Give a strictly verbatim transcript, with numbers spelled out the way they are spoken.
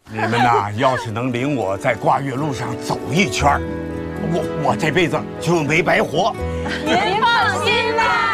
你们呐，要是能领我在挂月路上走一圈，我我这辈子就没白活。 您放心啦。